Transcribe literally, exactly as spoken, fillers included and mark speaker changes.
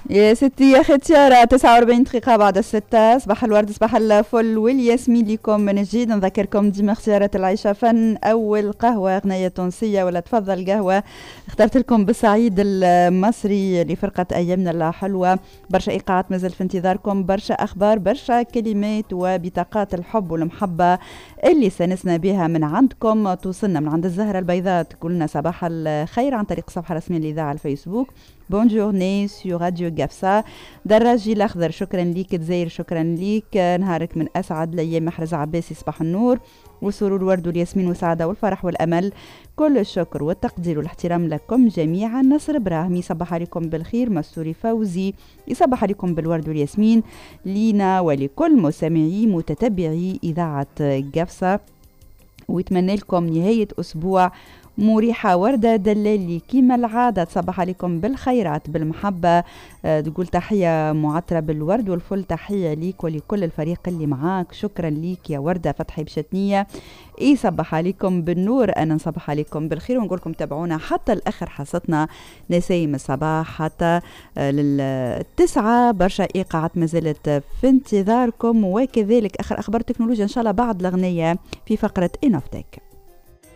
Speaker 1: يا ستي يا ختيارة، تسعة وأربعين دقيقة بعد الستة. صباح الورد، صباح الفل والياسمين لكم من جديد. نذكركم ديما اختيارات العيشة فن. أول قهوة أغنية تونسية ولا تفضل قهوة. اخترت لكم بالصعيد المصري لفرقة أيامنا الحلوة. برشا إيقاعات مازال في انتظاركم، برشا أخبار، برشا كلمات وبطاقات الحب والمحبة اللي سنسنا بها من عندكم. توصلنا من عند الزهرة البيضاء تقولنا صباح الخير عن طريق الصفحة الرسمية للإذاعة على الفيسبوك. بونجورني سيو راديو قفصة. دراجي الأخضر شكرا ليك. تزاير شكرا ليك. نهارك من أسعد الأيام. محرز عباسي صباح النور وسرور ورد والياسمين والسعادة والفرح والأمل. كل الشكر والتقدير والاحترام لكم جميعا. نصر إبراهيم يصبح عليكم بالخير. مستوري فوزي يصبح عليكم بالورد والياسمين. لينا ولكل مستمعي متتبعي إذاعة قفصة، ويتمنى لكم نهاية أسبوع مريحة. وردة دلالي كيما العادة تصبح عليكم بالخيرات بالمحبة. أه تقول تحية معطرة بالورد والفل. تحية ليك ولكل الفريق اللي معاك. شكرا ليك يا وردة. فتحي بشتنية يصبح عليكم بالنور. أنا نصبح عليكم بالخير ونقولكم تابعونا حتى الآخر حصتنا نسايم الصباح حتى أه للتسعة. برشا إيقاعات مازالت في انتظاركم، وكذلك آخر أخبار تكنولوجيا إن شاء الله بعد الأغنية في فقرة إنوفتك.